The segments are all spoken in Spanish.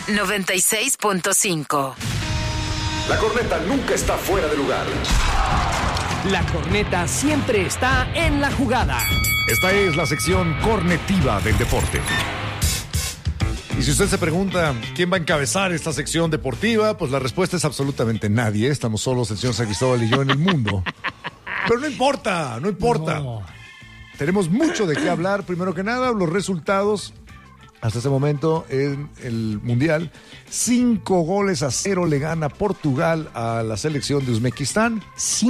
96.5. La corneta nunca está fuera de lugar. La corneta siempre está en la jugada. Esta es la sección cornetiva del deporte. Y si usted se pregunta quién va a encabezar esta sección deportiva, pues la respuesta es absolutamente nadie. Estamos solos el señor San Cristóbal y yo en el mundo. Pero no importa. No. Tenemos mucho de qué hablar. Primero que nada, los resultados hasta ese momento en el Mundial. 5-0 le gana Portugal a la selección de Uzbekistán.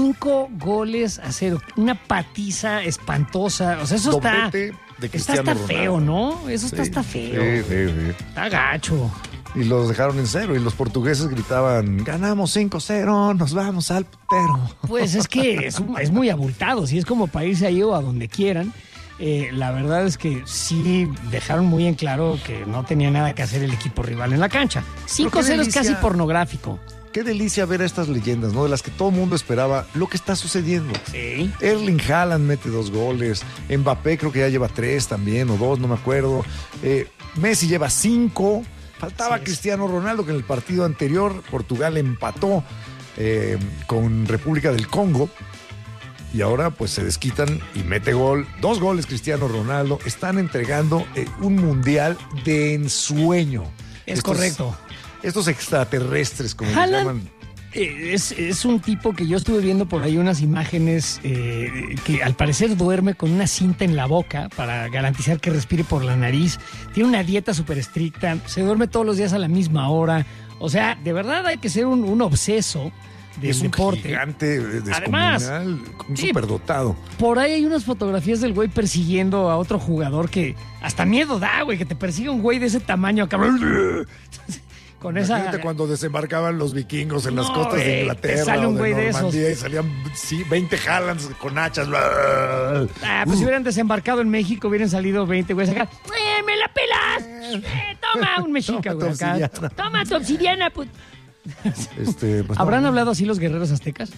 5-0. Una patiza espantosa. O sea, eso Doblete de Cristiano está feo, ¿no? Eso está feo. Sí. Está gacho. Y los dejaron en cero. Y los portugueses gritaban, ganamos 5-0, nos vamos al putero. Pues es que es muy abultado. Si es como para irse ahí o a donde quieran. La verdad es que sí dejaron muy en claro que no tenía nada que hacer el equipo rival en la cancha. 5-0 es casi pornográfico. Qué delicia ver a estas leyendas, ¿no? De las que todo el mundo esperaba lo que está sucediendo. Sí. Erling Haaland mete 2 goles. Mbappé creo que ya lleva 3 también, o 2, no me acuerdo. Messi lleva 5. Faltaba Cristiano Ronaldo, que en el partido anterior Portugal empató con República del Congo. Y ahora pues se desquitan y mete gol. 2 goles Cristiano Ronaldo. Están entregando un mundial de ensueño. Correcto. Estos extraterrestres, como les Haaland llaman. Es un tipo que yo estuve viendo por ahí unas imágenes que al parecer duerme con una cinta en la boca para garantizar que respire por la nariz. Tiene una dieta súper estricta. Se duerme todos los días a la misma hora. O sea, de verdad hay que ser un obseso del deporte. Un gigante descomunal, además, un superdotado. Por ahí hay unas fotografías del güey persiguiendo a otro jugador que hasta miedo da, güey, que te persiga un güey de ese tamaño, cabrón. Con Imagínate cuando desembarcaban los vikingos en las costas de Inglaterra, sale un güey de Normandía, esos. Y salían 20 Haalands con hachas. Pues si hubieran desembarcado en México, hubieran salido 20 güeyes acá. ¡Me la pelas! Toma un mexica, güey, acá. Toma tu obsidiana, put. Pues ¿Habrán hablado así los guerreros aztecas?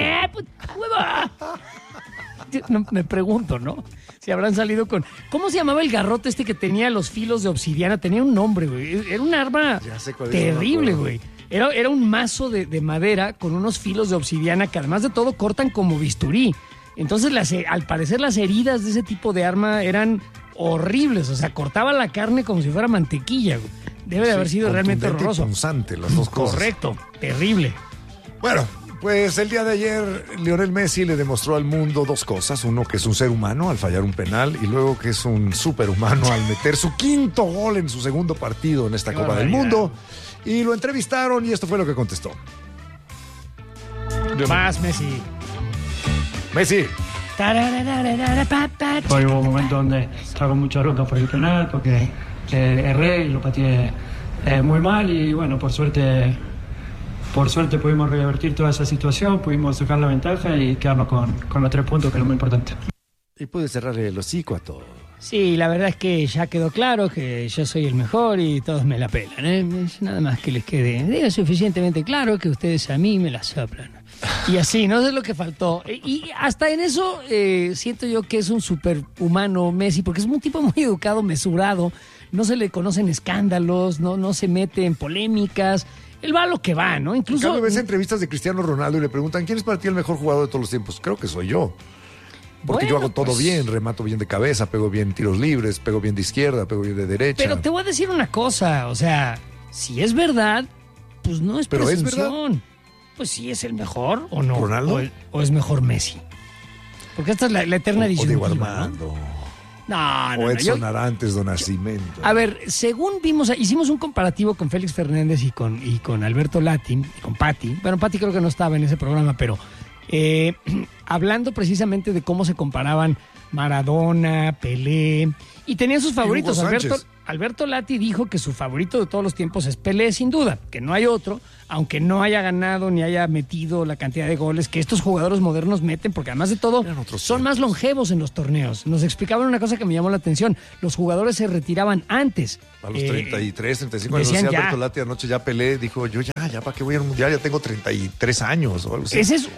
No, me pregunto, ¿no? Si habrán salido con... ¿Cómo se llamaba el garrote este que tenía los filos de obsidiana? Tenía un nombre, güey. Era un arma terrible, güey. Era un mazo de madera con unos filos de obsidiana que además de todo cortan como bisturí. Entonces, al parecer, las heridas de ese tipo de arma eran horribles. O sea, cortaba la carne como si fuera mantequilla, güey. Debe de haber sido realmente horroroso. Punzante, las dos cosas. Correcto, terrible. Bueno, pues el día de ayer Lionel Messi le demostró al mundo 2 cosas. Uno, que es un ser humano al fallar un penal, y luego que es un superhumano al meter su 5º gol en su 2.º partido en esta Copa del Mundo. Y lo entrevistaron y esto fue lo que contestó. Más Messi. Messi. Hoy hubo un momento donde estaba con mucha bronca por el penal, porque erré y lo pateé muy mal, y bueno, por suerte pudimos revertir toda esa situación, pudimos sacar la ventaja y quedarnos con los 3 puntos, que es lo muy importante. Y pude cerrarle el hocico a todo. Sí, la verdad es que ya quedó claro que yo soy el mejor y todos me la pelan, ¿eh? Nada más que les quede. Digo suficientemente claro que ustedes a mí me la soplan. Y así, no sé lo que faltó. Y hasta en eso siento yo que es un superhumano Messi, porque es un tipo muy educado, mesurado, no se le conocen escándalos, no se mete en polémicas. Él va a lo que va, ¿no? Incluso... Cuando ves entrevistas de Cristiano Ronaldo y le preguntan ¿quién es para ti el mejor jugador de todos los tiempos? Creo que soy yo. Porque yo hago todo bien, remato bien de cabeza, pego bien tiros libres, pego bien de izquierda, pego bien de derecha. Pero te voy a decir una cosa, o sea, si es verdad, pues no es presunción. ¿Es verdad? Pues sí es el mejor o no. ¿Ronaldo? O es mejor Messi. Porque esta es la eterna disyuntiva. O Diego Armando. No. O Edson Arantes do Nascimento. A ver, según vimos, hicimos un comparativo con Félix Fernández y con Alberto Lati, y con Pati. Bueno, Pati creo que no estaba en ese programa, pero hablando precisamente de cómo se comparaban Maradona, Pelé, y tenían sus favoritos. Alberto Lati dijo que su favorito de todos los tiempos es Pelé, sin duda, que no hay otro, aunque no haya ganado ni haya metido la cantidad de goles que estos jugadores modernos meten, porque además de todo son más longevos en los torneos. Nos explicaban una cosa que me llamó la atención: los jugadores se retiraban antes. A los 33, 35 años. Decía Alberto Lati anoche, ya Pelé dijo, yo ya para qué voy al mundial, ya tengo 33 años o algo así. Esa es una.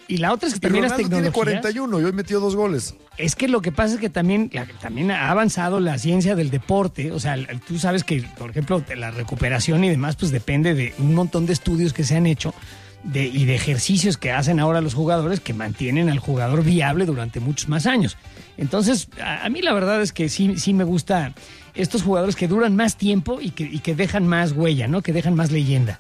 Y la otra es que Y también las Ronaldo tiene tecnologías... 41 y hoy metió 2 goles. Es que lo que pasa es que también ha avanzado la ciencia del deporte. O sea, tú sabes que, por ejemplo, la recuperación y demás, pues depende de un montón de estudios que se han hecho y de ejercicios que hacen ahora los jugadores que mantienen al jugador viable durante muchos más años. Entonces, a mí la verdad es que sí me gusta estos jugadores que duran más tiempo y que dejan más huella, ¿no? Que dejan más leyenda.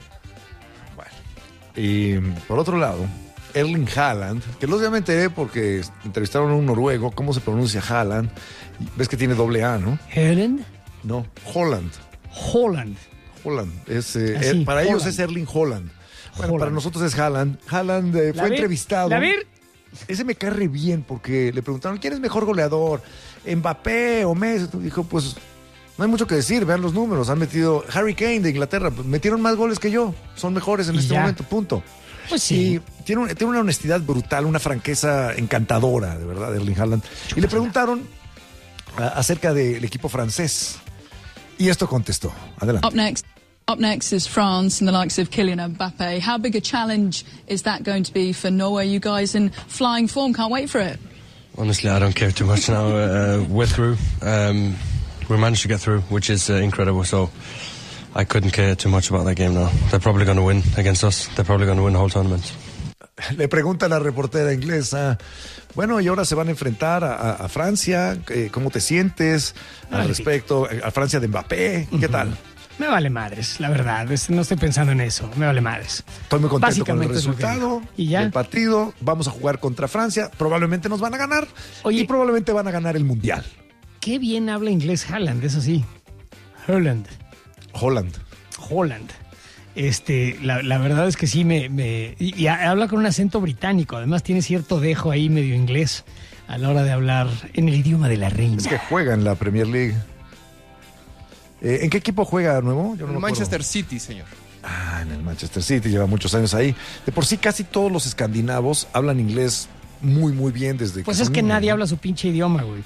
Y por otro lado, Erling Haaland, que los ya me enteré porque entrevistaron a un noruego, ¿cómo se pronuncia Haaland? Ves que tiene doble A, ¿no? ¿Haaland? No, Holland. Holland. Para ellos Holland. es Erling Haaland. Bueno, Holland. para nosotros es Haaland. Haaland fue entrevistado. Ese me cae re bien porque le preguntaron, ¿quién es mejor goleador? ¿Mbappé o Messi? Dijo, pues no hay mucho que decir, vean los números. Han metido Harry Kane de Inglaterra, pues, metieron más goles que yo. Son mejores en Y este ya. momento, punto. Pues sí. Y tiene una honestidad brutal, una franqueza encantadora, de verdad, Erling Haaland. Y le preguntaron acerca del equipo francés. Y esto contestó. Adelante. Up next is France and the likes of Kylian Mbappe. How big a challenge is that going to be for Norway? You guys in flying form, can't wait for it. Honestly, I don't care too much now. We're through. We managed to get through, which is incredible. So I couldn't care too much about that game now. They're probably going to win against us. They're probably going to win the whole tournament. Le pregunta a la reportera inglesa, bueno, y ahora se van a enfrentar a Francia. ¿Cómo te sientes al respecto? A Francia de Mbappé. ¿Qué tal? Me vale madres, la verdad. No estoy pensando en eso. Me vale madres. Estoy muy contento con el Básicamente es lo que resultado digo. ¿Y ya? del partido. Vamos a jugar contra Francia. Probablemente nos van a ganar. Oye, y probablemente van a ganar el Mundial. Qué bien habla inglés Haaland, eso sí. Holland. La verdad es que sí y habla con un acento británico. Además tiene cierto dejo ahí medio inglés a la hora de hablar en el idioma de la reina. Es que juega en la Premier League. ¿En qué equipo juega nuevo? Yo no En me Manchester acuerdo. City, señor. En el Manchester City, lleva muchos años ahí. De por sí casi todos los escandinavos hablan inglés muy, muy bien desde Pues que es son que niños, nadie ¿no? habla su pinche idioma, güey.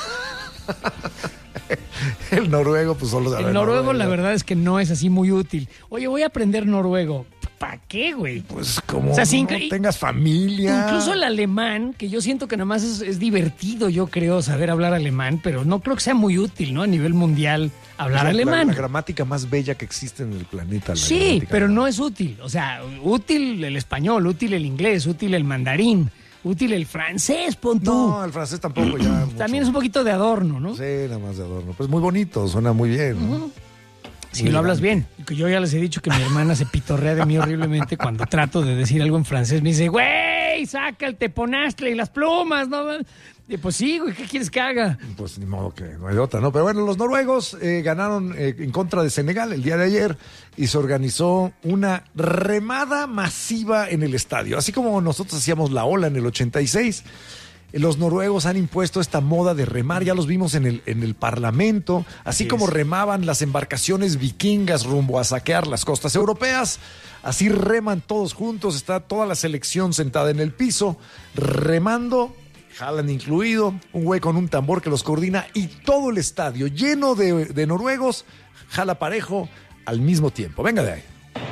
El noruego, pues solo sabe El noruego, la verdad es que no es así muy útil. Oye, voy a aprender noruego. ¿Para qué, güey? Pues como O sea, no tengas familia. Incluso el alemán, que yo siento que nomás es divertido, yo creo, saber hablar alemán, pero no creo que sea muy útil, ¿no? A nivel mundial hablar alemán. La gramática más bella que existe en el planeta. Sí, gramática pero alemana. no es útil. O sea, útil el español, útil el inglés, útil el mandarín, útil el francés, pon tú. No, el francés tampoco ya. mucho. También es un poquito de adorno, ¿no? Sí, nada más de adorno. Pues muy bonito, suena muy bien, ¿no? Si lo hablas bien. Que yo ya les he dicho que mi hermana se pitorrea de mí horriblemente cuando trato de decir algo en francés. Me dice, güey, saca el teponastle y las plumas, ¿no? Y pues sí, güey, ¿qué quieres que haga? Pues ni modo que no hay otra, ¿no? Pero bueno, los noruegos ganaron en contra de Senegal el día de ayer y se organizó una remada masiva en el estadio. Así como nosotros hacíamos la ola en el 86, los noruegos han impuesto esta moda de remar, ya los vimos en el Parlamento, así como remaban las embarcaciones vikingas rumbo a saquear las costas europeas, así reman todos juntos, está toda la selección sentada en el piso, remando, Haaland incluido, un güey con un tambor que los coordina y todo el estadio lleno de noruegos, jala parejo al mismo tiempo. Venga de ahí.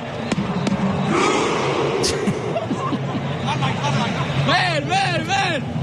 ¡Ven!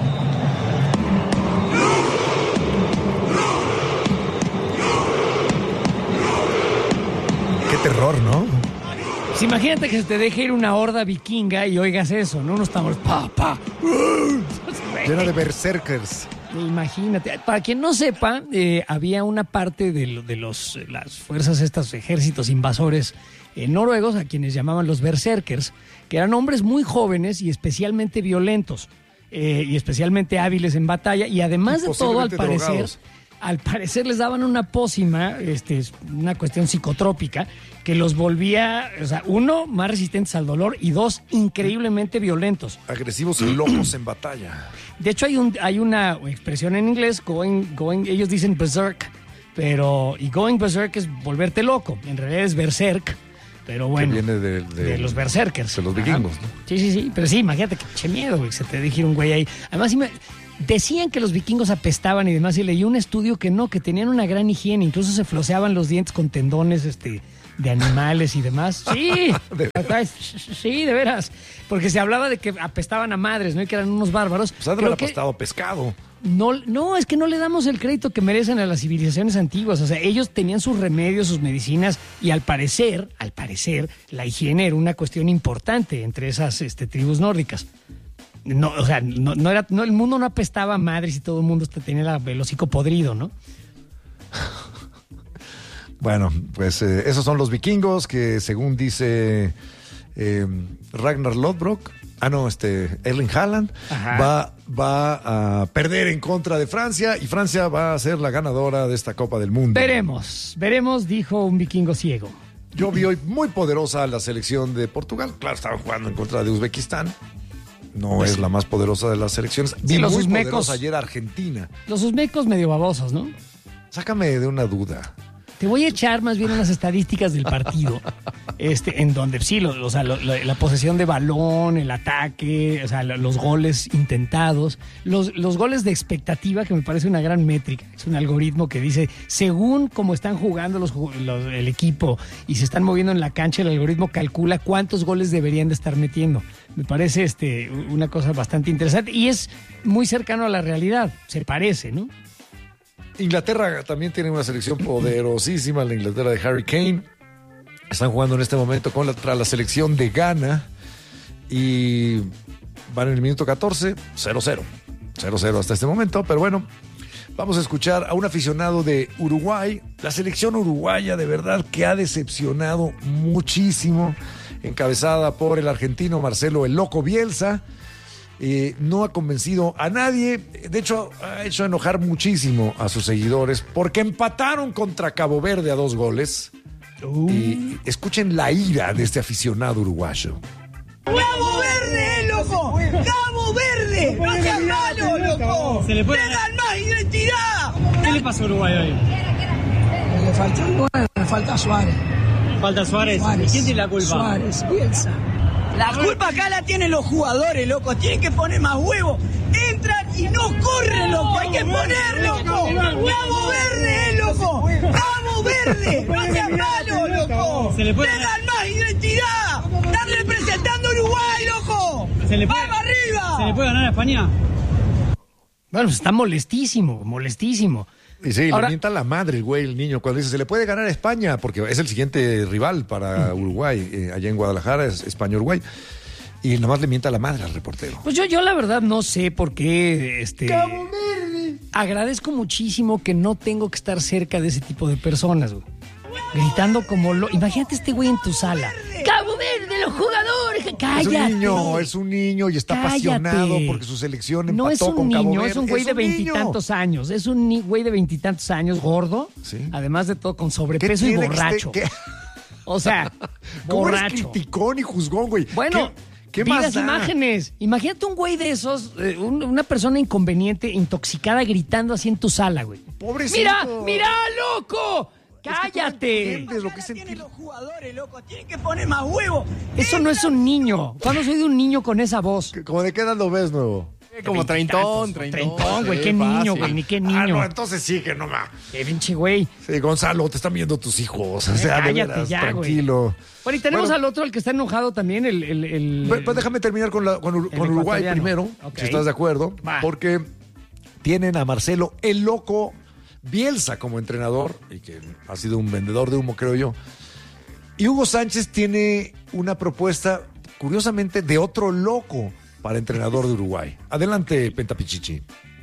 Qué terror, ¿no? Pues imagínate que se te deje ir una horda vikinga y oigas eso, ¿no? Unos tambores, pa. Llena de berserkers. Imagínate. Para quien no sepa, había una parte de las fuerzas, estos ejércitos invasores noruegos, a quienes llamaban los berserkers, que eran hombres muy jóvenes y especialmente violentos, y especialmente hábiles en batalla, y además de todo, al parecer les daban una pócima, una cuestión psicotrópica, que los volvía, o sea, uno, más resistentes al dolor, y dos, increíblemente violentos. Agresivos y locos en batalla. De hecho, hay una expresión en inglés, ellos dicen berserk, y going berserk es volverte loco. En realidad es berserk, pero bueno. Que viene de los berserkers. De los vikingos, ¿no? Sí. Pero sí, imagínate que che miedo, güey, se te deje ir un güey ahí. Además, Decían que los vikingos apestaban y demás, y leí un estudio que no, que tenían una gran higiene, incluso se floseaban los dientes con tendones de animales y demás. Sí, sí, de veras. Porque se hablaba de que apestaban a madres, ¿no? Y que eran unos bárbaros. Pues ha de haber apestado pescado. No, es que no le damos el crédito que merecen a las civilizaciones antiguas. O sea, ellos tenían sus remedios, sus medicinas, y al parecer, la higiene era una cuestión importante entre esas tribus nórdicas. No, o sea, no era, el mundo no apestaba a madres y todo el mundo tenía el hocico podrido, ¿no? Bueno, pues esos son los vikingos que, según dice Ragnar Lodbrok, Erling Haaland va a perder en contra de Francia, y Francia va a ser la ganadora de esta Copa del Mundo. Veremos, dijo un vikingo ciego. Yo vi hoy muy poderosa a la selección de Portugal. Claro, estaban jugando en contra de Uzbekistán. No es la más poderosa de las selecciones. Vi los muy uzbecos, poderosa ayer Argentina. Los uzbecos medio babosos, ¿no? Sácame de una duda. Te voy a echar más bien unas estadísticas del partido, en donde sí, la posesión de balón, el ataque, o sea, los goles intentados, los goles de expectativa, que me parece una gran métrica. Es un algoritmo que dice, según cómo están jugando el equipo y se están moviendo en la cancha, el algoritmo calcula cuántos goles deberían de estar metiendo. Me parece una cosa bastante interesante y es muy cercano a la realidad, se parece, ¿no? Inglaterra también tiene una selección poderosísima, la Inglaterra de Harry Kane. Están jugando en este momento contra la selección de Ghana y van en el minuto 14, 0-0. 0-0 hasta este momento, pero bueno, vamos a escuchar a un aficionado de Uruguay. La selección uruguaya de verdad que ha decepcionado muchísimo, encabezada por el argentino Marcelo "El Loco" Bielsa. No ha convencido a nadie. De hecho, ha hecho enojar muchísimo a sus seguidores porque empataron contra Cabo Verde a 2 goles. Y escuchen la ira de este aficionado uruguayo. ¡Cabo Verde, loco! ¡Cabo Verde! ¡No seas malo, loco! ¡Le dan más identidad! ¿Qué le pasó a Uruguay hoy? Le falta el 9, le falta Suárez. ¿Falta Suárez? ¿Y quién tiene la culpa? Suárez, Bielsa. La culpa acá la tienen los jugadores, loco. Tienen que poner más huevos. Entran y no corren, loco. Hay que poner, loco. ¡Cabo Verde, loco! ¡Cabo Verde! ¡No seas malo, loco! ¡Le dan más identidad! ¡Están representando a Uruguay, loco! ¡Vamos arriba! ¿Se le puede ganar a España? Bueno, pues está molestísimo. Y sí, ahora, le mienta la madre el güey, el niño, cuando dice, se le puede ganar a España, porque es el siguiente rival para Uruguay, allá en Guadalajara, es España-Uruguay. Y nada más le mienta la madre al reportero. Pues yo la verdad no sé por qué. ¡Cabo Verde! Agradezco muchísimo que no tengo que estar cerca de ese tipo de personas, güey. Gritando como Imagínate este güey en tu sala. ¡Cabo Verde, los jugadores! ¡Cállate! Es un niño y está apasionado porque su selección empató con Cabo Verde. No es un güey de 20 años. Es un güey de 20 años, gordo. ¿Sí? Además de todo, con sobrepeso y borracho. O sea, borracho. ¿Cómo eres criticón y juzgón, güey? Bueno, ¿qué más las imágenes? Imagínate un güey de esos, una persona inconveniente, intoxicada, gritando así en tu sala, güey. Pobrecito. ¡Mira, loco! ¡Cállate! Es lo que tienen los jugadores, loco. Tienen que poner más huevos. Eso no es un niño. ¿Cuándo soy de un niño con esa voz? ¿Cómo de qué edad lo ves, nuevo? Como treintón, güey. Qué niño, güey. Ni qué niño. No, entonces sí que no más. Qué pinche güey. Sí, Gonzalo, te están viendo tus hijos. O sea, cállate de veras, ya, tranquilo. Güey. Bueno, y tenemos al otro, el que está enojado también, Pues déjame terminar con Uruguay primero, si estás de acuerdo. Va. Porque tienen a Marcelo "El Loco" Bielsa como entrenador, y que ha sido un vendedor de humo, creo yo. Y Hugo Sánchez tiene una propuesta, curiosamente, de otro loco para entrenador de Uruguay. Adelante, Pentapichichi.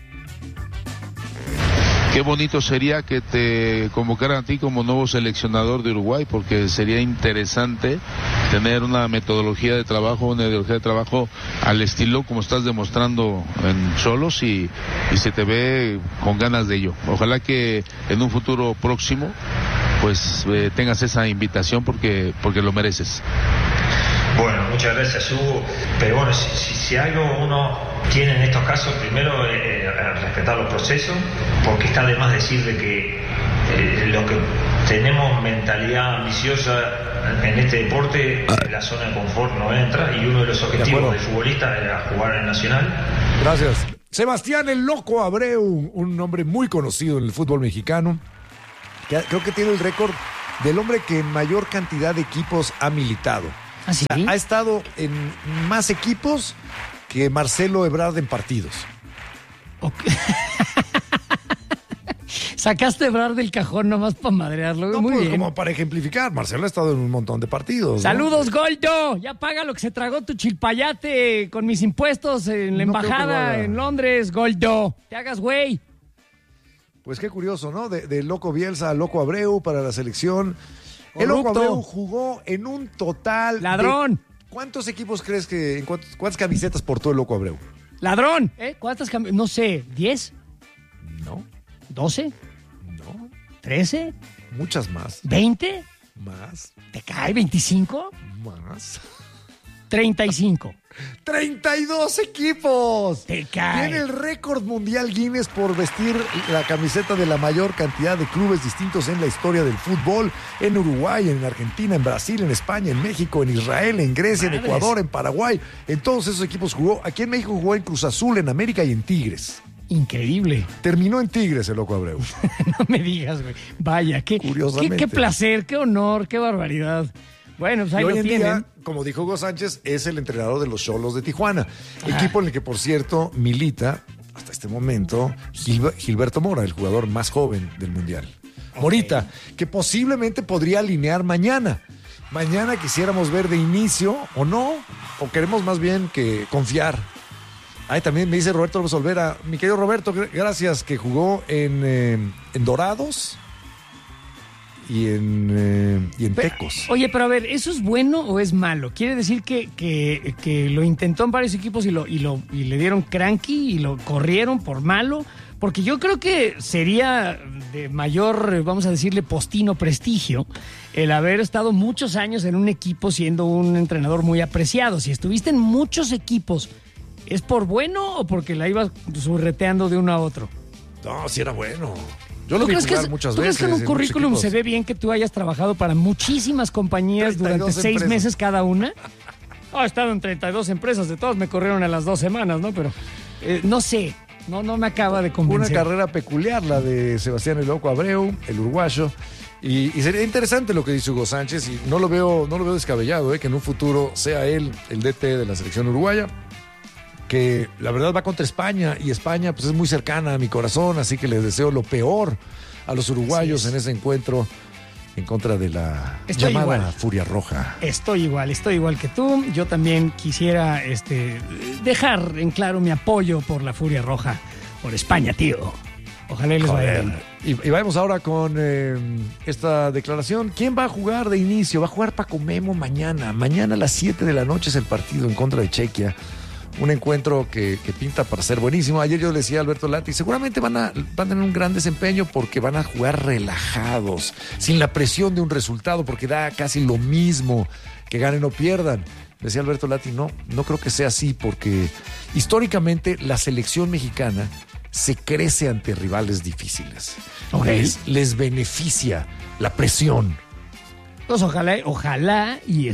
Qué bonito sería que te convocaran a ti como nuevo seleccionador de Uruguay, porque sería interesante tener una metodología de trabajo, una ideología de trabajo al estilo como estás demostrando en Xolos, y se te ve con ganas de ello. Ojalá que en un futuro próximo pues tengas esa invitación porque lo mereces. Bueno, muchas gracias, Hugo. Pero bueno, si algo uno tiene en estos casos, primero respetar los procesos, porque está de más decir de que lo que tenemos mentalidad ambiciosa en este deporte, la zona de confort no entra, y uno de los objetivos del futbolista era jugar en el Nacional. Gracias. Sebastián el Loco Abreu, un hombre muy conocido en el fútbol mexicano, que creo que tiene el récord del hombre que en mayor cantidad de equipos ha militado. ¿Ah, sí? O sea, ha estado en más equipos que Marcelo Ebrard en partidos. Okay. Sacaste a Ebrard del cajón nomás para madrearlo. No, muy pues, bien. como para ejemplificar, Marcelo ha estado en un montón de partidos. Saludos, ¿no? Goldo. Ya paga lo que se tragó tu chilpayate con mis impuestos en la embajada en Londres, Goldo. Te hagas güey. Pues qué curioso, ¿no? De Loco Bielsa a Loco Abreu para la selección. El Loco Abreu jugó en un total... ¡Ladrón! ¿Cuántos equipos crees que... ¿Cuántas camisetas portó el Loco Abreu? ¡Ladrón! ¿Cuántas camisetas? No sé, ¿10? No. ¿12? No. ¿13? Muchas más. ¿20? Más. ¿Te cae 25? Más. 35. 32 equipos. Te cae. Tiene el récord mundial Guinness por vestir la camiseta de la mayor cantidad de clubes distintos en la historia del fútbol. En Uruguay, en Argentina, en Brasil, en España, en México, en Israel, en Grecia, en Ecuador, en Paraguay. En todos esos equipos jugó. Aquí en México jugó en Cruz Azul, en América y en Tigres. Increíble. Terminó en Tigres el Loco Abreu. No me digas, güey. Vaya, qué placer, qué honor, qué barbaridad. Bueno, pues ahí hoy lo en tienen. día, como dijo Hugo Sánchez, es el entrenador de los Xolos de Tijuana. Equipo en el que, por cierto, milita, hasta este momento, Gilberto Mora, el jugador más joven del Mundial. Okay. Morita, que posiblemente podría alinear mañana. Mañana quisiéramos ver de inicio, o no, o queremos más bien que confiar. Ahí también me dice Roberto López Olvera. Mi querido Roberto, gracias, que jugó en Dorados y en Tecos. Oye, pero a ver, ¿eso es bueno o es malo? ¿Quiere decir que lo intentó en varios equipos y le dieron cranky y lo corrieron por malo? Porque yo creo que sería de mayor, vamos a decirle, postino prestigio el haber estado muchos años en un equipo siendo un entrenador muy apreciado. Si estuviste en muchos equipos, ¿es por bueno o porque la ibas surreteando de uno a otro? No, sí era bueno. Yo lo vi jugar muchas veces. ¿Tú crees que en un currículum se ve bien que tú hayas trabajado para muchísimas compañías durante 6 meses cada una? He estado en 32 empresas, de todos me corrieron a las 2 semanas, ¿no? Pero no sé, no me acaba de convencer. Una carrera peculiar la de Sebastián el Loco Abreu, el uruguayo. Y sería interesante lo que dice Hugo Sánchez, y no lo veo descabellado, que en un futuro sea él el DT de la selección uruguaya, que la verdad va contra España, y España pues es muy cercana a mi corazón, así que les deseo lo peor a los uruguayos en ese encuentro en contra de la llamada Furia Roja. Estoy igual que tú. Yo también quisiera dejar en claro mi apoyo por la Furia Roja, por España, tío. Ojalá les vaya bien. Y vamos ahora con esta declaración. ¿Quién va a jugar de inicio? Va a jugar Paco Memo mañana. Mañana a las 7 de la noche es el partido en contra de Chequia. Un encuentro que pinta para ser buenísimo. Ayer yo le decía a Alberto Lati, seguramente van a tener un gran desempeño porque van a jugar relajados, sin la presión de un resultado, porque da casi lo mismo que ganen o pierdan. Decía Alberto Lati, no creo que sea así, porque históricamente la selección mexicana se crece ante rivales difíciles. Okay. Les beneficia la presión. Pues ojalá y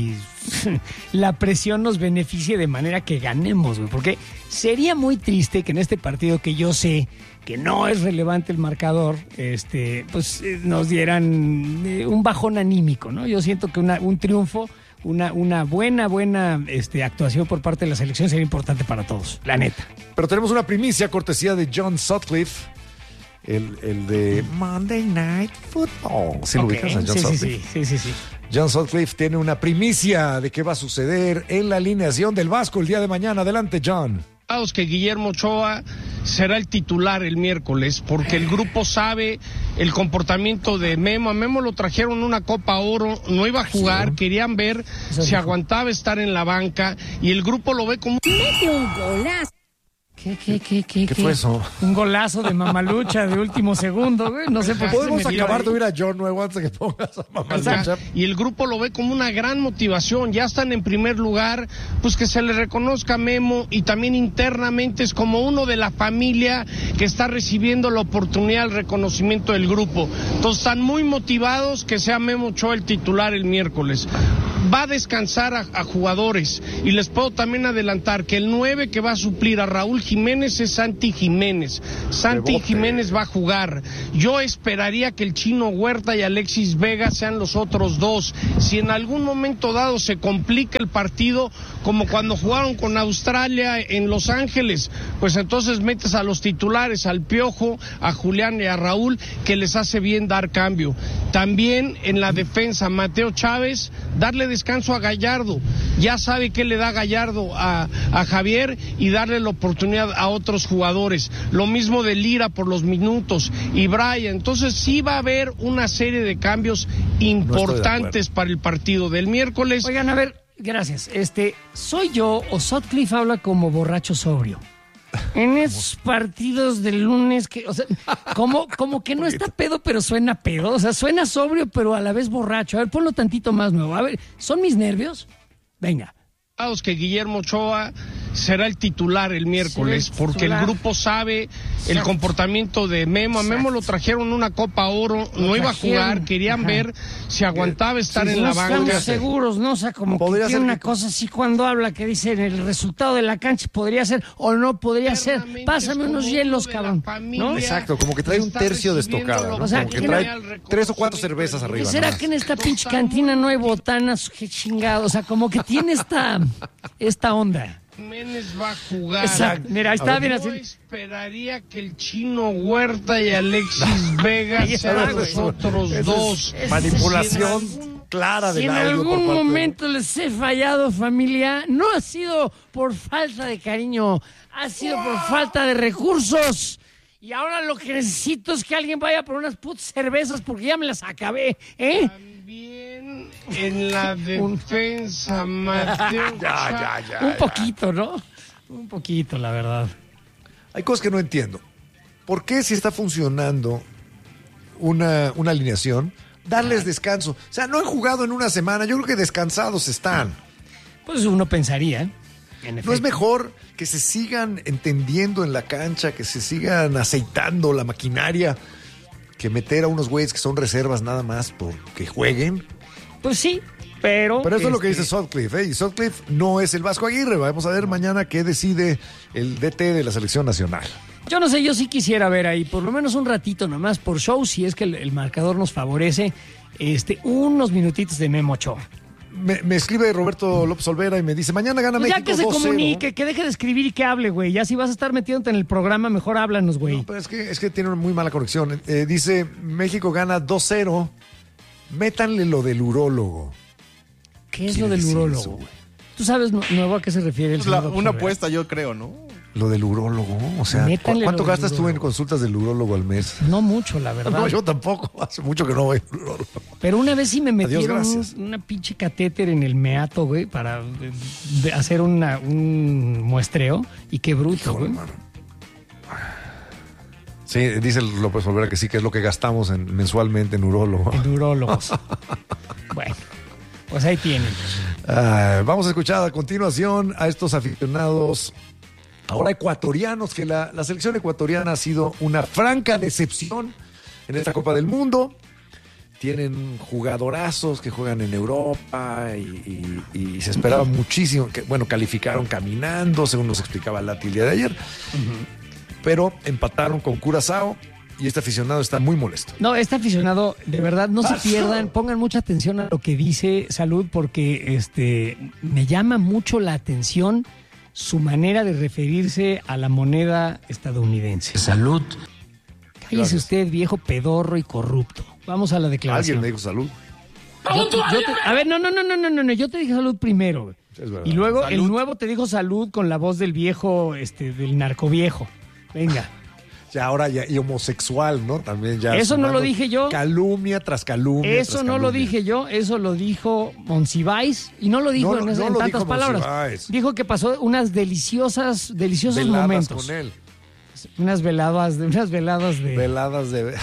la presión nos beneficie de manera que ganemos, güey, porque sería muy triste que en este partido, que yo sé que no es relevante el marcador, pues nos dieran un bajón anímico, ¿no? Yo siento que un triunfo, una buena actuación por parte de la selección sería importante para todos, la neta. Pero tenemos una primicia cortesía de John Sutcliffe, el de Monday Night Football. ¿Sí lo ubicas a John Sutcliffe? Sí. John Sutcliffe tiene una primicia de qué va a suceder en la alineación del Vasco el día de mañana. Adelante, John. Que Guillermo Ochoa será el titular el miércoles, porque el grupo sabe el comportamiento de Memo. A Memo lo trajeron una Copa Oro, no iba a jugar, querían ver si aguantaba estar en la banca, y el grupo lo ve como... ¡Mete un golazo! ¿Qué fue eso? Un golazo de Mamalucha de último segundo, güey. No sé por qué. Podemos acabar de oír a John nuevo antes de que pongas a Mamalucha. Y el grupo lo ve como una gran motivación. Ya están en primer lugar, pues que se le reconozca a Memo, y también internamente es como uno de la familia que está recibiendo la oportunidad, el reconocimiento del grupo. Entonces están muy motivados que sea Memo Ochoa el titular el miércoles. va a descansar a jugadores. Y les puedo también adelantar que el 9 que va a suplir a Raúl Jiménez es Santi Jiménez. Santi Jiménez va a jugar. Yo esperaría que el Chino Huerta y Alexis Vega sean los otros dos. Si en algún momento dado se complica el partido, como cuando jugaron con Australia en Los Ángeles, pues entonces metes a los titulares, al Piojo, a Julián y a Raúl, que les hace bien dar cambio. También en la defensa, Mateo Chávez, darle descanso a Gallardo. Ya sabe qué le da Gallardo a Javier y darle la oportunidad a otros jugadores. Lo mismo de Lira por los minutos y Brian. Entonces sí va a haber una serie de cambios importantes para el partido del miércoles. Oigan, a ver, gracias. ¿Soy yo o Sutcliffe habla como borracho sobrio? En esos partidos del lunes que, o sea, como que no está pedo, pero suena pedo. O sea, suena sobrio, pero a la vez borracho. A ver, ponlo tantito más nuevo. A ver, ¿son mis nervios? Venga. Que Guillermo Ochoa será el titular el miércoles, porque el grupo sabe el comportamiento de Memo. A Memo lo trajeron una Copa Oro, no iba a jugar, querían ver si aguantaba estar en la banca. No estamos seguros, ¿no? O sea, como que tiene una cosa así cuando habla que dice el resultado de la cancha podría ser o no podría ser. Pásame unos hielos, cabrón, ¿no? Exacto, como que trae un tercio de estocada, ¿no? O sea, como que trae 3 o 4 cervezas arriba. ¿Será que en esta pinche cantina no hay botanas? Qué chingado, o sea, como que tiene esta onda. Jiménez va a jugar. Exacto. Mira, ahí está bien así. Yo esperaría que el Chino Huerta y Alexis Vega sean los otros dos. Manipulación clara del audio. Si en algún momento les he fallado, familia, no ha sido por falta de cariño, ha sido por falta de recursos. Y ahora lo que necesito es que alguien vaya por unas putas cervezas porque ya me las acabé, ¿eh? También en la defensa, Mateo. Ya. Un poquito, ¿no? Un poquito, la verdad. Hay cosas que no entiendo. ¿Por qué si está funcionando una alineación, darles descanso? O sea, no han jugado en una semana. Yo creo que descansados están. Pues uno pensaría, ¿No es mejor que se sigan entendiendo en la cancha, que se sigan aceitando la maquinaria, que meter a unos güeyes que son reservas nada más porque jueguen? Pues sí, pero eso es lo que dice Sutcliffe, ¿eh? Y Sutcliffe no es el Vasco Aguirre. Vamos a ver mañana qué decide el DT de la selección nacional. Yo no sé, yo sí quisiera ver ahí por lo menos un ratito nomás por show, si es que el marcador nos favorece, unos minutitos de Memo Ochoa. Me escribe Roberto López Olvera y me dice, mañana gana México 2-0. Ya que se comunique, que deje de escribir y que hable, güey. Ya si vas a estar metiéndote en el programa, mejor háblanos, güey. No, pero es que tiene una muy mala conexión. Dice, México gana 2-0. Métanle lo del urólogo. ¿Qué es lo del urólogo? ¿Tú sabes, Nuevo, a qué se refiere el señor? Una apuesta, yo creo, ¿no? Lo del urólogo, o sea, ¿cuánto gastas tú en consultas del urólogo al mes? No mucho, la verdad. No, yo tampoco, hace mucho que no voy al urólogo. Pero una vez sí me metieron una pinche catéter en el meato, güey, para hacer un muestreo, y qué bruto, güey. Sí, dice López Olvera que sí, que es lo que gastamos mensualmente en urólogo. En urólogos. Bueno, pues ahí tienen. Vamos a escuchar a continuación a estos aficionados ahora ecuatorianos, que la selección ecuatoriana ha sido una franca decepción en esta Copa del Mundo. Tienen jugadorazos que juegan en Europa y se esperaba muchísimo, calificaron caminando, según nos explicaba Lati el día de ayer, pero empataron con Curazao y este aficionado está muy molesto. No, este aficionado, de verdad, no se pierdan, pongan mucha atención a lo que dice Salud, porque me llama mucho la atención su manera de referirse a la moneda estadounidense. Salud. Cállese usted, viejo pedorro y corrupto. Vamos a la declaración. Alguien me dijo salud. A ver, no, yo te dije salud primero, güey. Es verdad. Y luego Salud. el nuevo te dijo salud con la voz del viejo, del narcoviejo. Venga. Ya ahora y homosexual, ¿no? También ya. Eso no lo dije yo. Calumnia tras calumnia. Eso tras no calumnia. lo dije yo, eso lo dijo Monsiváis y no lo dijo en tantas palabras. Monsiváis. Dijo que pasó unos deliciosos Veladas momentos. con él. Unas veladas de. Veladas de.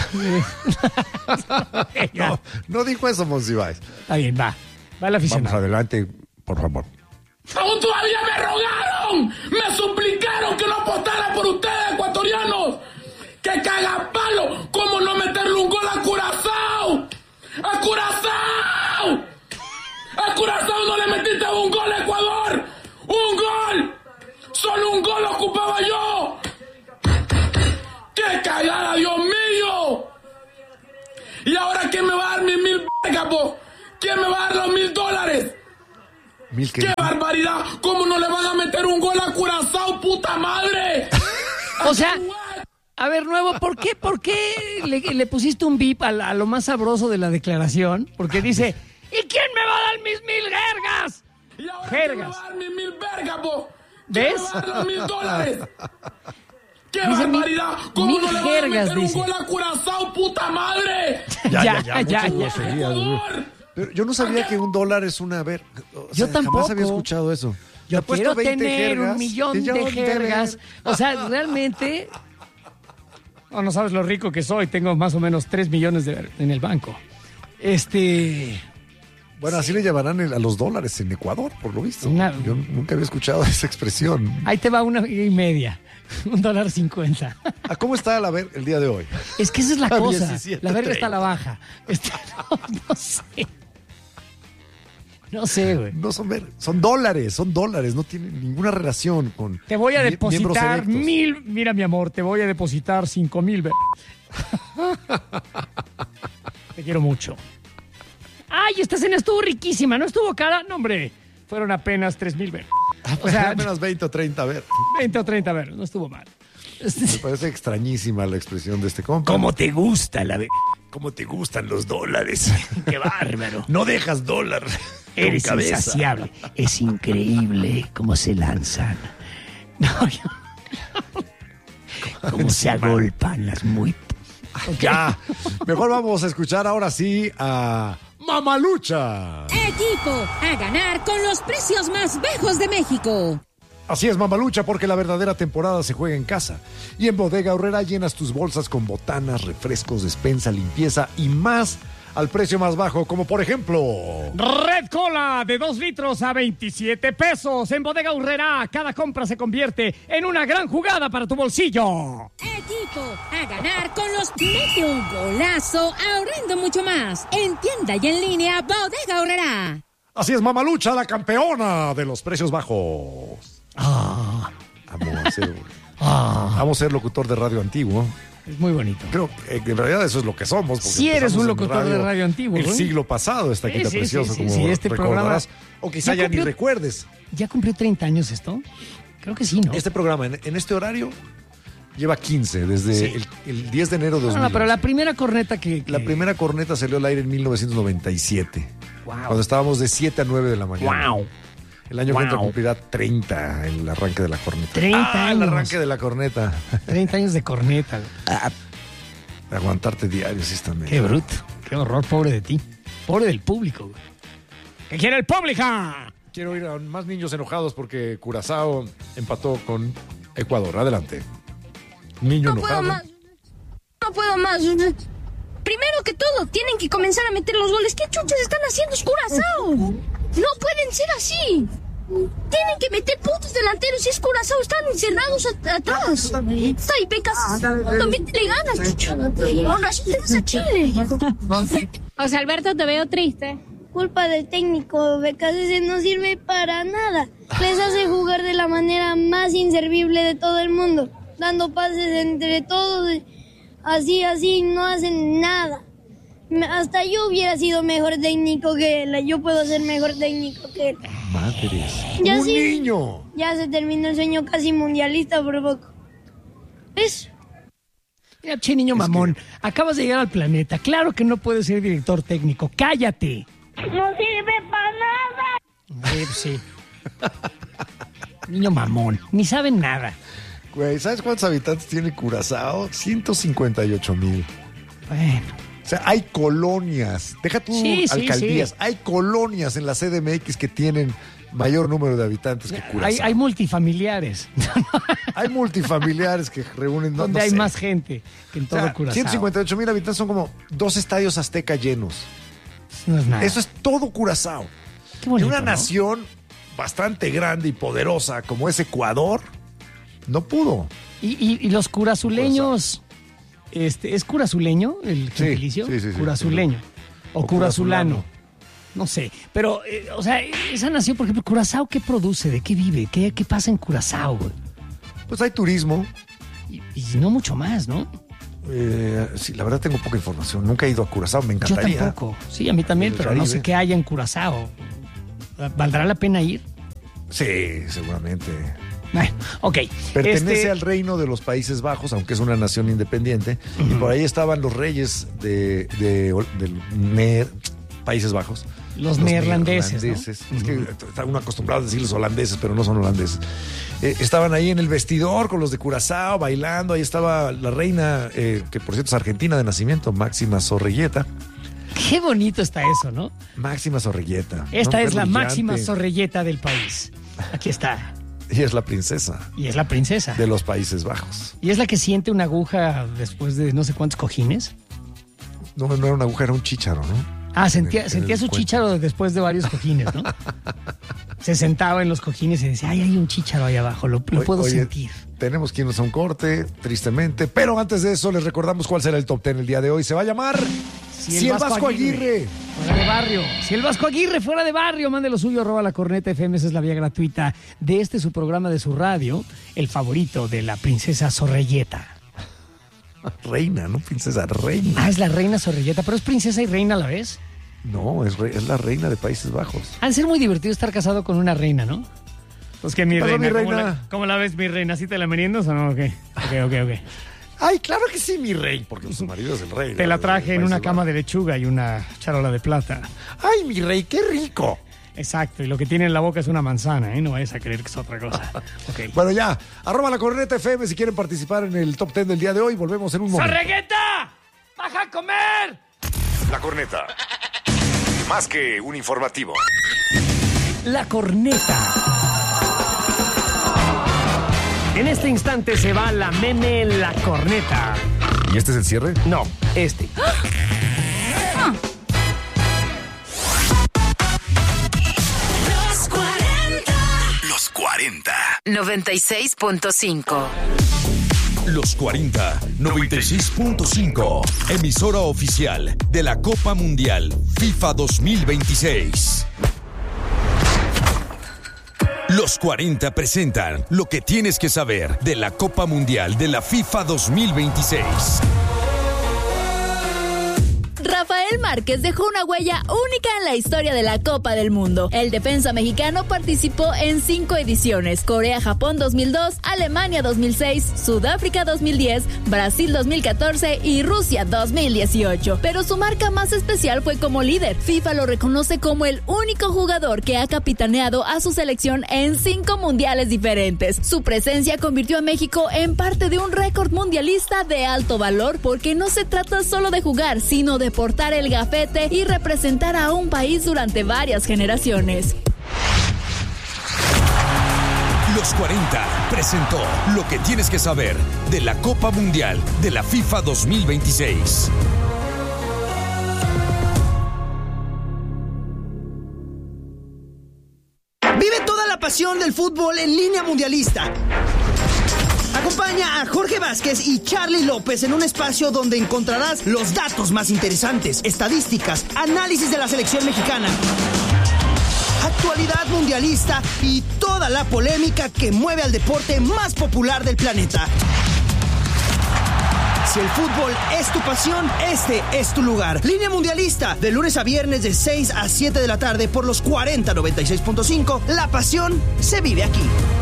no dijo eso, Monsiváis. Está bien, va la aficionado. Vamos adelante, por favor. ¡Aún todavía me rogaron! ¡Me suplicaron que no apostara por ustedes, ecuatorianos! ¡Que cagapalo! ¿Cómo no meterle un gol a Curazao? ¡A Curazao! ¡A Curazao no le metiste un gol a Ecuador. ¡Un gol! ¡Solo un gol ocupaba yo! ¡Qué cagada, Dios mío! ¿Y ahora quién me va a dar mis 1,000 vergas, po? ¿Quién me va a dar los $1,000? ¡Qué barbaridad! ¿Cómo no le van a meter un gol a Curazao, puta madre? O sea, a ver, Nuevo, ¿por qué le pusiste un bip a lo más sabroso de la declaración? Porque dice, ¿y quién me va a dar mis 1,000 jergas? ¿Y ahora jergas. quién me va a dar mis 1,000 vergas, po? ¿Ves? ¿Quién me va a dar los $1,000? ¡Qué Dice barbaridad! ¿Cómo 1,000 no le van a jergas, meter dice. un gol a Curazao, puta madre? Ya. Pero yo no sabía que $1 es una... Yo tampoco. Jamás había escuchado eso. Yo Te apuesto quiero 20 tener jergas, 1,000,000 te de llevo jergas. O sea, realmente... No sabes lo rico que soy. Tengo más o menos 3 millones en el banco. Bueno, así le llamarán a los dólares en Ecuador, por lo visto. Una- Yo nunca había escuchado esa expresión. Ahí te va 1,50. $1.50. ¿Cómo está la verga el día de hoy? Es que esa es la A cosa. 17.30. La verga está a la baja. No sé. No sé, güey. No son dólares, no tienen ninguna relación con... Te voy a miembros depositar erectos. 1,000. Mira, mi amor, te voy a depositar 5,000. Te quiero mucho. Ay, esta cena estuvo riquísima. ¿No estuvo cara? No, hombre. Fueron apenas 3,000. O sea, apenas 20 o 30, 20 o 30, no estuvo mal. Me parece extrañísima la expresión de este compa. ¿Cómo te gusta la ¿Cómo te gustan los dólares? Qué bárbaro. No dejas dólar. Eres con cabeza. insaciable. Es increíble cómo se lanzan. No, cómo se agolpan las muy... Ya, mejor vamos a escuchar ahora sí a Mamalucha. Equipo a ganar con los precios más bajos de México. Así es, Mamalucha, porque la verdadera temporada se juega en casa. Y en Bodega Aurrera llenas tus bolsas con botanas, refrescos, despensa, limpieza y más al precio más bajo, como por ejemplo... Red Cola de 2 litros a 27 pesos. En Bodega Aurrera, cada compra se convierte en una gran jugada para tu bolsillo. Equipo a ganar con los... Mete un golazo ahorrando mucho más. En tienda y en línea, Bodega Aurrera. Así es, Mamalucha, la campeona de los precios bajos. Vamos a ser locutor de radio antiguo. Es muy bonito. Pero en realidad eso es lo que somos. Si eres un locutor de radio antiguo. El siglo pasado, esta quita preciosa, como este programa. recordarás. O quizá ya ni recuerdes. ¿Ya cumplió 30 años esto? Creo que sí, ¿no? Este programa, en este horario, lleva 15, desde el 10 de enero de 2000. No, pero la primera corneta que... La primera corneta salió al aire en 1997. Wow. Cuando estábamos de 7 a 9 de la mañana. Wow. El año que entra cumplirá 30 el arranque de la corneta. 30 años. El arranque de la corneta. 30 años de corneta. De aguantarte diario, sí está medio. Qué bruto. Qué horror, pobre de ti. Pobre del público, güey. ¿Qué quiere el público? Quiero ir a más niños enojados porque Curazao empató con Ecuador. Adelante. Niño enojado. No puedo más. Primero que todo, tienen que comenzar a meter los goles. ¿Qué chuchas están haciendo? Es Curazao. No pueden ser así. Tienen que meter puntos delanteros. Si es Curazao, están encerrados atrás. Está ahí, Pecas. También le ganas, chucho. Con razón te vas a Chile. O sea, Alberto, te veo triste. Culpa del técnico, Becas, ese no sirve para nada. Les hace jugar de la manera más inservible de todo el mundo, dando pases entre todos, así, no hacen nada. Hasta yo hubiera sido mejor técnico que él, yo puedo ser mejor técnico que él. Madres. Ya ¡Un sí, niño! Ya se terminó el sueño casi mundialista por poco. ¿Ves? Mira, che, niño mamón, acabas de llegar al planeta. Claro que no puedes ser director técnico. ¡Cállate! No sirve para nada. Sí. Niño mamón, ni saben nada. Güey, ¿sabes cuántos habitantes tiene Curazao? 158,000. Bueno. O sea, hay colonias. Deja tú alcaldías. Hay colonias en la CDMX que tienen mayor número de habitantes que Curazao. Hay multifamiliares. Hay multifamiliares que reúnen... Donde hay más gente que en todo Curazao. 158,000 habitantes son como 2 estadios Azteca llenos. No es nada. Eso es todo Curazao. Qué bonito, y una ¿no? nación bastante grande y poderosa como es Ecuador, no pudo. Y los curazuleños... ¿Es curazuleño el gentilicio? Sí. Curazuleño. O curazulano. no sé. Pero, o sea, esa nación, por ejemplo, Curazao, ¿qué produce? ¿De qué vive? ¿Qué pasa en Curazao, güey? Pues hay turismo. Y no mucho más, ¿no? Sí, la verdad tengo poca información. Nunca he ido a Curazao, me encantaría. Yo tampoco. Sí, a mí también, pero no sé qué haya en Curazao. ¿Valdrá la pena ir? Sí, seguramente. Bueno, ok. Pertenece al reino de los Países Bajos, aunque es una nación independiente. Y por ahí estaban los reyes de Países Bajos. Los neerlandeses. ¿No? Es que está uno acostumbrado a decir los holandeses, pero no son holandeses. Estaban ahí en el vestidor con los de Curazao bailando. Ahí estaba la reina, que por cierto es argentina de nacimiento, Máxima Zorrilleta. Qué bonito está eso, ¿no? Máxima Zorrilleta. Esta es la máxima Zorrilleta del país. Aquí está. Y es la princesa. Y es la princesa. De los Países Bajos. ¿Y es la que siente una aguja después de no sé cuántos cojines? No era una aguja, era un chícharo, ¿no? Ah, sentía su chícharo después de varios cojines, ¿no? Se sentaba en los cojines y decía, ay, hay un chícharo ahí abajo, lo puedo sentir. Tenemos que irnos a un corte, tristemente. Pero antes de eso, les recordamos cuál será el top 10 el día de hoy. Se va a llamar Si el Vasco Aguirre. Fuera de barrio. Si el Vasco Aguirre fuera de barrio, mande lo suyo, @lacorneta_fm. Esa es la vía gratuita de su programa de su radio, el favorito de la princesa Zorrilleta. Reina, ¿no? Princesa, reina. Ah, es la reina Zorrilleta, pero es princesa y reina a la vez. No, es la reina de Países Bajos. Ha de ser muy divertido estar casado con una reina, ¿no? Pues que mi reina. ¿Cómo la ves, mi reina? ¿Sí te la meriendas o no? Ok. Ay, claro que sí, mi rey, porque su marido es el rey. Te la traje en una cama de lechuga y una charola de plata. Ay, mi rey, qué rico. Exacto, y lo que tiene en la boca es una manzana, ¿eh? No vayas a creer que es otra cosa. Okay. Bueno, ya, @lacorneta_fm si quieren participar en el top 10 del día de hoy. Volvemos en un momento. ¡Zorrilleta! ¡Baja a comer! La Corneta. Más que un informativo. La Corneta. En este instante se va la meme La Corneta. ¿Y este es el cierre? No, este. Los 40. 96.5. Los 40, 96.5. Emisora oficial de la Copa Mundial FIFA 2026. Los 40 presentan lo que tienes que saber de la Copa Mundial de la FIFA 2026. Rafael Márquez dejó una huella única en la historia de la Copa del Mundo. El defensa mexicano participó en 5 ediciones: Corea-Japón 2002, Alemania 2006, Sudáfrica 2010, Brasil 2014 y Rusia 2018. Pero su marca más especial fue como líder. FIFA lo reconoce como el único jugador que ha capitaneado a su selección en 5 mundiales diferentes. Su presencia convirtió a México en parte de un récord mundialista de alto valor, porque no se trata solo de jugar, sino de portar el gafete y representar a un país durante varias generaciones. Los 40 presentó lo que tienes que saber de la Copa Mundial de la FIFA 2026. Vive toda la pasión del fútbol en Línea Mundialista. Acompaña a Jorge Vázquez y Charly López en un espacio donde encontrarás los datos más interesantes, estadísticas, análisis de la selección mexicana, actualidad mundialista y toda la polémica que mueve al deporte más popular del planeta. Si el fútbol es tu pasión, este es tu lugar. Línea Mundialista, de lunes a viernes de 6 a 7 de la tarde por los 40 96.5. La pasión se vive aquí.